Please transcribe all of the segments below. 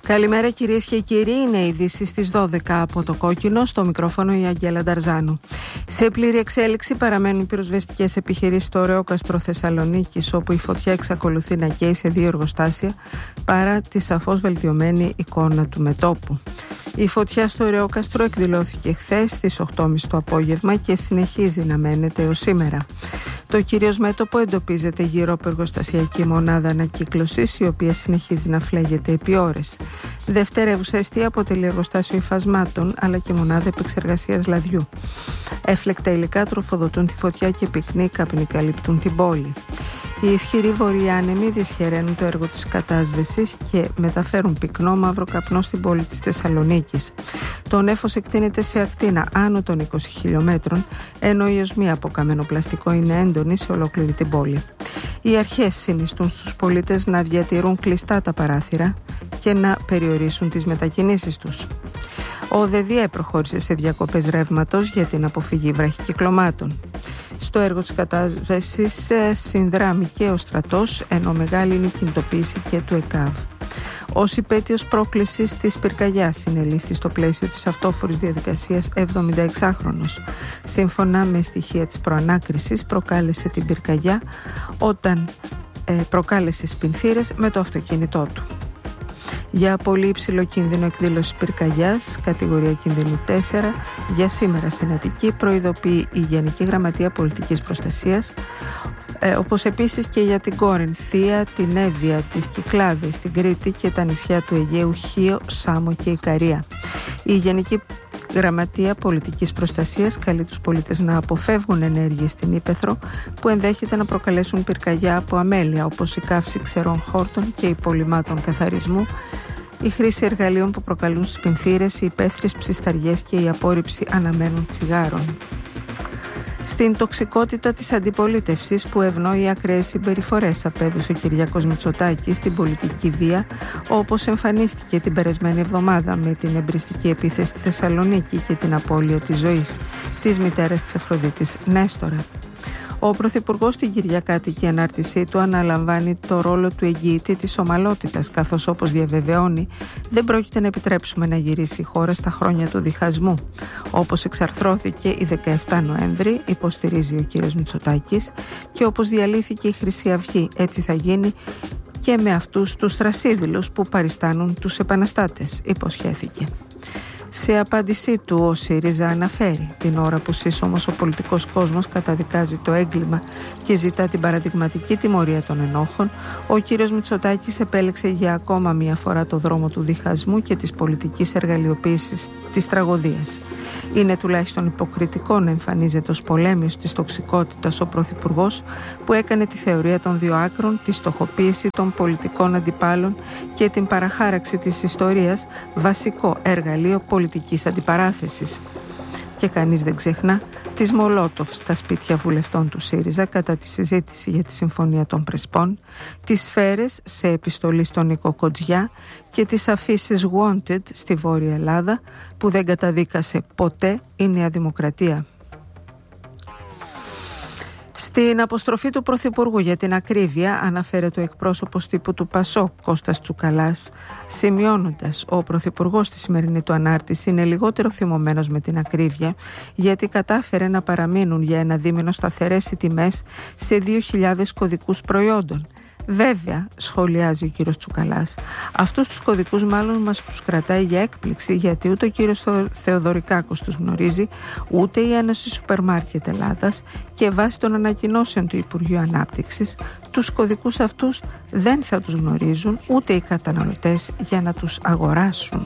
Καλημέρα κυρίες και κύριοι, είναι η είδηση στις 12 από το Κόκκινο, στο μικρόφωνο η Αγγέλα Νταρζάνου. Σε πλήρη εξέλιξη παραμένουν οι πυροσβεστικές επιχειρήσεις στο Ρεόκαστρο Θεσσαλονίκης, όπου η φωτιά εξακολουθεί να καίει σε 2 εργοστάσια παρά τη σαφώς βελτιωμένη εικόνα του μετώπου. Η φωτιά στο Ρεόκαστρο εκδηλώθηκε χθες στις 8.30 το απόγευμα και συνεχίζει να μένεται έως σήμερα. Το κυρίως μέτωπο εντοπίζεται γύρω από εργοστασιακή μονάδα ανακύκλωσης, η οποία συνεχίζει να φλέγεται επί ώρες. Δευτερεύουσα εστία αποτελεί εργοστάσιο υφασμάτων, αλλά και μονάδα επεξεργασίας λαδιού. Έφλεκτα υλικά τροφοδοτούν τη φωτιά και πυκνοί καπνοί καλύπτουν την πόλη. Οι ισχυροί βορειάνεμοι δυσχεραίνουν το έργο της κατάσβεσης και μεταφέρουν πυκνό μαύρο καπνό στην πόλη της Θεσσαλονίκης. Το νέφος εκτείνεται σε ακτίνα άνω των 20 χιλιόμετρων, ενώ η οσμή από καμενοπλαστικό είναι έντονη σε ολόκληρη την πόλη. Οι αρχές συνιστούν στους πολίτες να διατηρούν κλειστά τα παράθυρα και να περιορίσουν τις μετακινήσεις τους. Ο ΔΔΕ προχώρησε σε διακοπές ρεύματος για την αποφυγή βραχικυκλωμάτων. Στο έργο της κατάσβεσης συνδράμει και ο στρατός, ενώ μεγάλη είναι η κινητοποίηση και του ΕΚΑΒ. Ως υπέτειος πρόκλησης της πυρκαγιάς συνελήφθη στο πλαίσιο της αυτόφορης διαδικασίας 76χρονος. Σύμφωνα με στοιχεία της προανάκρισης, προκάλεσε την πυρκαγιά όταν προκάλεσε σπινθήρες με το αυτοκίνητό του. Για πολύ υψηλό κίνδυνο εκδήλωσης πυρκαγιάς, κατηγορία κινδύνου 4, για σήμερα στην Αττική προειδοποιεί η Γενική Γραμματεία Πολιτικής Προστασίας, όπως επίσης και για την Κόρινθια, την Εύβοια, τις Κυκλάδες, την Κρήτη και τα νησιά του Αιγαίου, Χίο, Σάμο και Ικαρία. Η Γενική Γραμματεία Πολιτικής Προστασίας καλεί τους πολίτες να αποφεύγουν ενέργειες στην ύπαιθρο που ενδέχεται να προκαλέσουν πυρκαγιά από αμέλεια, όπως η καύση ξερών χόρτων και υπολειμμάτων καθαρισμού, η χρήση εργαλείων που προκαλούν σπινθήρες, οι υπαίθριες ψισταριές και η απόρριψη αναμένων τσιγάρων. Στην τοξικότητα της αντιπολίτευσης που ευνοεί ακραίες συμπεριφορές, απέδωσε ο Κυριάκος Μητσοτάκης στην πολιτική βία, όπως εμφανίστηκε την περασμένη εβδομάδα με την εμπριστική επίθεση στη Θεσσαλονίκη και την απώλεια της ζωής της μητέρας της Αφροδίτης Νέστορα. Ο Πρωθυπουργός στην Κυριακάτικη ανάρτησή του αναλαμβάνει το ρόλο του εγγυητή της ομαλότητας, καθώς, όπως διαβεβαιώνει, δεν πρόκειται να επιτρέψουμε να γυρίσει η χώρα στα χρόνια του διχασμού. Όπως εξαρθρώθηκε η 17 Νοέμβρη, υποστηρίζει ο κ. Μητσοτάκης, και όπως διαλύθηκε η Χρυσή Αυγή, έτσι θα γίνει και με αυτούς τους θρασίδηλους που παριστάνουν τους επαναστάτες, υποσχέθηκε. Σε απάντησή του, ο ΣΥΡΙΖΑ αναφέρει την ώρα που σύσσωμος ο πολιτικός κόσμος καταδικάζει το έγκλημα και ζητά την παραδειγματική τιμωρία των ενόχων, ο κύριος Μητσοτάκης επέλεξε για ακόμα μία φορά το δρόμο του διχασμού και της πολιτικής εργαλειοποίησης της τραγωδίας. Είναι τουλάχιστον υποκριτικό να εμφανίζεται ως πολέμιος της τοξικότητας ο Πρωθυπουργός που έκανε τη θεωρία των δύο άκρων, τη στοχοποίηση των πολιτικών αντιπάλων και την παραχάραξη της ιστορίας βασικό εργαλείο πολιτικής αντιπαράθεσης. Και κανείς δεν ξεχνά τις Μολότοφ στα σπίτια βουλευτών του ΣΥΡΙΖΑ κατά τη συζήτηση για τη Συμφωνία των Πρεσπών, τις σφαίρες σε επιστολή στον Νίκο Κοτζιά και τις αφήσεις wanted στη Βόρεια Ελλάδα που δεν καταδίκασε ποτέ η Νέα Δημοκρατία. Στην αποστροφή του Πρωθυπουργού για την ακρίβεια αναφέρεται ο εκπρόσωπος τύπου του ΠΑΣΟΚ, Κώστας Τσουκαλάς, σημειώνοντας ο Πρωθυπουργός στη σημερινή του ανάρτηση είναι λιγότερο θυμωμένος με την ακρίβεια, γιατί κατάφερε να παραμείνουν για ένα δίμηνο σταθερές οι τιμές σε 2.000 κωδικούς προϊόντων. Βέβαια, σχολιάζει ο κύριος Τσουκαλάς, αυτούς τους κωδικούς μάλλον μας τους κρατάει για έκπληξη, γιατί ούτε ο κύριος Θεοδωρικάκος τους γνωρίζει, ούτε η Ένωση Σούπερ Μάρκετ Ελλάδας, και βάσει των ανακοινώσεων του Υπουργείου Ανάπτυξης, τους κωδικούς αυτούς δεν θα τους γνωρίζουν ούτε οι καταναλωτές για να τους αγοράσουν.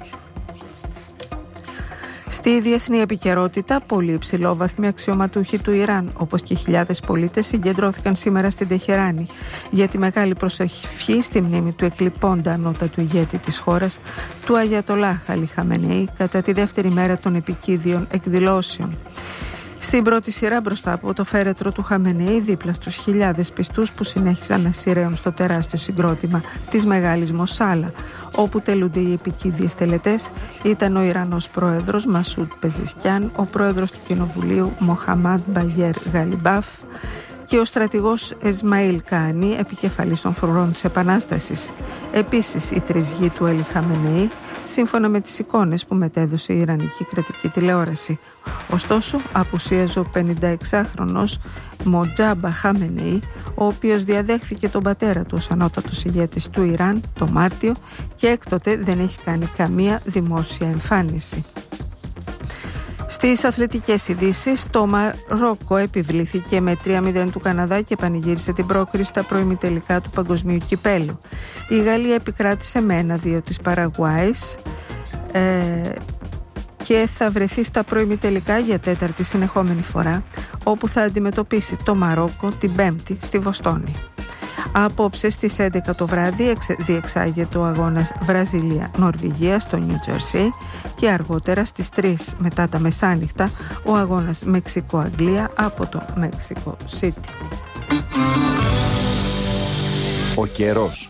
Στη διεθνή επικαιρότητα, πολύ υψηλόβαθμοι αξιωματούχοι του Ιράν, όπως και χιλιάδες πολίτες, συγκεντρώθηκαν σήμερα στην Τεχεράνη για τη μεγάλη προσευχή στη μνήμη του εκλειπώντα ανώτατου ηγέτη της χώρας, του Αγιατολάχ Αλί Χαμενεή, κατά τη δεύτερη μέρα των επικίδιων εκδηλώσεων. Στην πρώτη σειρά μπροστά από το φέρετρο του Χαμενεή, δίπλα στους χιλιάδες πιστούς που συνέχιζαν να σειραίουν στο τεράστιο συγκρότημα της Μεγάλης Μοσάλα, όπου τελούνται οι επικίδιες τελετές, ήταν ο Ιρανός πρόεδρος Μασούντ Πεζεσκιάν, ο πρόεδρος του Κοινοβουλίου Μοχαμάντ Μπαγέρ Γαλιμπάφ και ο στρατηγός Εσμαήλ Καανί, επικεφαλής των φρουρών της Επανάστασης. Επίσης, οι τρεις γη του Αλή Χαμενεή, σύμφωνα με τις εικόνες που μετέδωσε η Ιρανική κρατική τηλεόραση. Ωστόσο, απουσίαζε ο 56χρονος Μοτζάμπα Χαμενεή, ο οποίος διαδέχθηκε τον πατέρα του ως ανώτατος ηγέτης του Ιράν το Μάρτιο και έκτοτε δεν έχει κάνει καμία δημόσια εμφάνιση. Στις αθλητικές ειδήσεις, το Μαρόκο επιβλήθηκε με 3-0 του Καναδά και πανηγύρισε την πρόκριση στα προημιτελικά του Παγκοσμίου Κυπέλλου. Η Γαλλία επικράτησε με 1-2 της Παραγουάης και θα βρεθεί στα προημιτελικά για τέταρτη συνεχόμενη φορά, όπου θα αντιμετωπίσει το Μαρόκο την Πέμπτη στη Βοστόνη. Απόψε στις 11 το βράδυ διεξάγεται ο αγώνας Βραζιλία-Νορβηγία στο Νιου Τζερσί και αργότερα στις 3 μετά τα μεσάνυχτα ο αγώνας Μεξικό-Αγγλία από το Μέξικο Σίτι. Ο καιρός.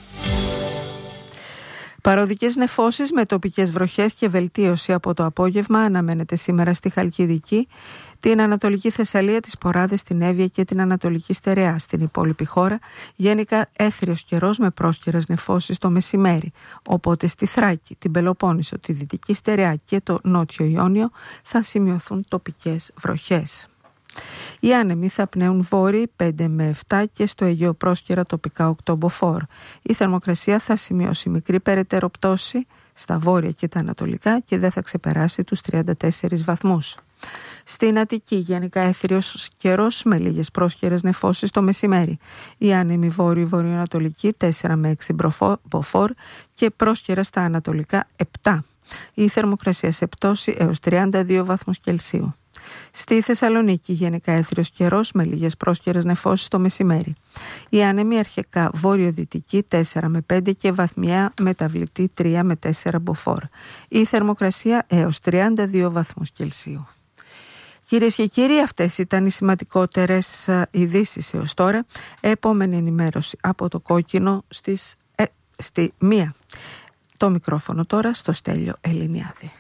Παροδικές νεφώσεις με τοπικές βροχές και βελτίωση από το απόγευμα αναμένεται σήμερα στη Χαλκιδική, την Ανατολική Θεσσαλία, τις Ποράδες, την Εύβοια και την Ανατολική Στερεά. Στην υπόλοιπη χώρα γενικά έθριος καιρός με πρόσκαιρες νεφώσεις το μεσημέρι, οπότε στη Θράκη, την Πελοπόννησο, τη Δυτική Στερεά και το Νότιο Ιόνιο θα σημειωθούν τοπικές βροχές. Οι άνεμοι θα πνέουν βόρειοι 5 με 7 και στο Αιγαίο πρόσκαιρα τοπικά 8 μποφόρ. Η θερμοκρασία θα σημειώσει μικρή περαιτέρω πτώση στα βόρεια και τα ανατολικά και δεν θα ξεπεράσει τους 34 βαθμούς. Στην Αττική γενικά έθριος καιρός με λίγες πρόσκαιρες νεφώσεις το μεσημέρι. Οι άνεμοι βόρειο-βορειοανατολικοί 4 με 6 μποφόρ και πρόσκαιρα στα ανατολικά 7. Η θερμοκρασία σε πτώση έως 32 βαθμούς Κελσίου. Στη Θεσσαλονίκη γενικά έθριος καιρός με λίγες πρόσκαιρες νεφώσεις το μεσημέρι. Οι άνεμοι αρχικά βόρειο-δυτικοί 4 με 5 και βαθμιά μεταβλητή 3 με 4 μποφόρ. Η θερμοκρασία έως 32 βαθμούς Κελσίου. Κυρίες και κύριοι, αυτές ήταν οι σημαντικότερες ειδήσεις έως τώρα. Επόμενη ενημέρωση από το Κόκκινο στη 1. Το μικρόφωνο τώρα στο Στέλιο Ελληνιάδη.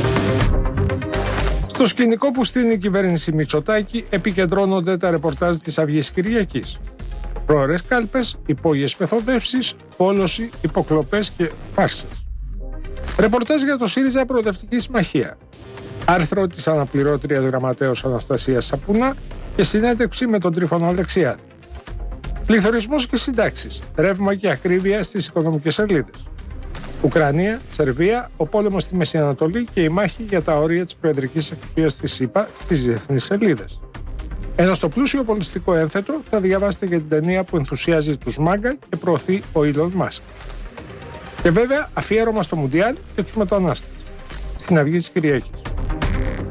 Στο σκηνικό που στείνει η κυβέρνηση Μητσοτάκη επικεντρώνονται τα ρεπορτάζ της Αυγής Κυριακής. Πρόωρες κάλπες, υπόγειες μεθοδεύσεις, πόλωση, υποκλοπές και φάρσες. Ρεπορτάζ για το ΣΥΡΙΖΑ Προοδευτική Συμμαχία. Άρθρο της αναπληρώτριας γραμματέως Αναστασίας Σαπουνά και συνέντευξη με τον Τρίφωνο Αλεξιάδη. Πληθωρισμός και συντάξεις, ρεύμα και ακρίβεια στις οικονομικές σελίδες. Ουκρανία, Σερβία, ο πόλεμος στη Μέση Ανατολή και η μάχη για τα όρια της προεδρικής εξουσίας της ΣΥΠΑ στις διεθνείς σελίδες. Ενώ στο πλούσιο πολιτιστικό ένθετο θα διαβάσετε για την ταινία που ενθουσιάζει τους μάγκα και προωθεί ο Elon Musk. Και βέβαια αφιέρωμα στο Μουντιάλ και τους μετανάστες. Στην Αυγή της Κυριακής.